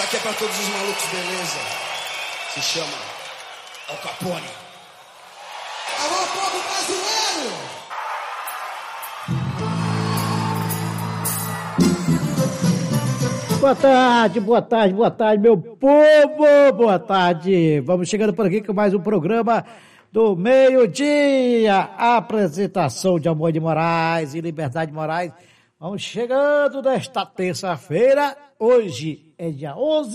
Essa aqui é pra todos os malucos, beleza? Se chama Al Capone. Alô, povo brasileiro! Boa tarde, boa tarde, boa tarde, meu povo, boa tarde. Vamos chegando por aqui com mais um programa do meio-dia. Apresentação de Amor de Moraes e Liberdade de Moraes. Vamos chegando nesta terça-feira. Hoje é dia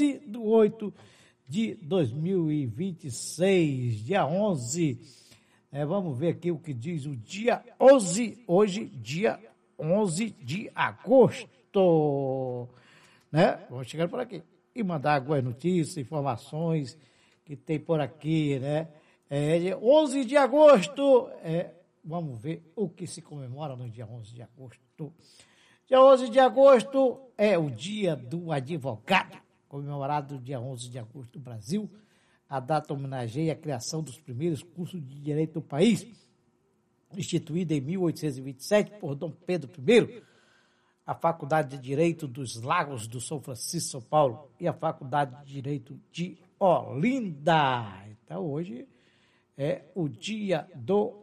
11/8/2026. Dia 11. Vamos ver aqui o que diz o dia 11. Hoje, dia 11 de agosto. Né? Vamos chegando por aqui e mandar algumas notícias, informações que tem por aqui, né? 11 de agosto, vamos ver o que se comemora no dia 11 de agosto. Dia 11 de agosto é o dia do advogado, comemorado no dia 11 de agosto do Brasil. A data homenageia a criação dos primeiros cursos de direito do país, instituída em 1827 por Dom Pedro I. A Faculdade de Direito dos Lagos do São Francisco, São Paulo, e a Faculdade de Direito de Olinda. Então, hoje é o dia do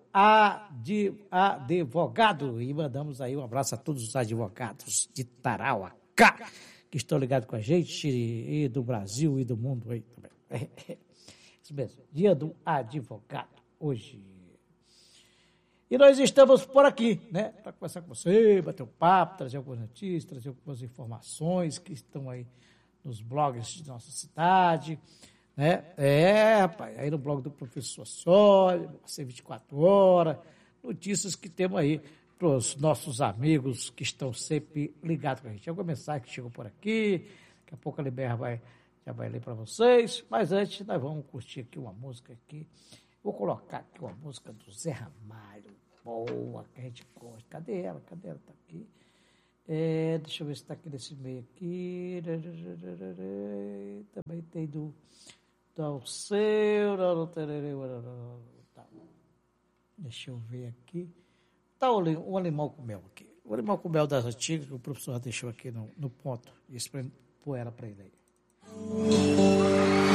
advogado. E mandamos aí um abraço a todos os advogados de Tarauacá, que estão ligados com a gente, e do Brasil e do mundo aí também. Isso mesmo, dia do advogado, hoje. E nós estamos por aqui, né, para conversar com você, bater um papo, trazer algumas notícias, trazer algumas informações que estão aí nos blogs de nossa cidade, né? Rapaz, aí no blog do Professor Sólia, você 24 horas, notícias que temos aí para os nossos amigos que estão sempre ligados com a gente. Alguma mensagem que chegou por aqui, daqui a pouco a Liberia já vai ler para vocês, mas antes nós vamos curtir aqui uma música aqui. Vou colocar aqui uma música do Zé Ramalho, boa, que a gente gosta. Cadê ela? Cadê ela? Tá aqui. Deixa eu ver se está aqui nesse meio aqui. Também tem do Alceu. Tá. Deixa eu ver aqui. Tá o Alemão com Mel aqui. O Alemão com Mel das antigas, que o professor deixou aqui no ponto. Isso para pôr ela para ele aí.